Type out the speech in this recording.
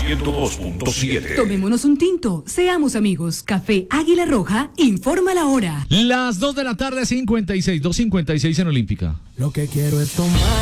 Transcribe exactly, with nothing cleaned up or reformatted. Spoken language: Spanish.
ciento dos punto siete. Tomémonos un tinto, seamos amigos. Café Águila Roja informa la hora. Las dos de la tarde, cincuenta y seis, dos cincuenta y seis en Olímpica. Lo que quiero es tomar.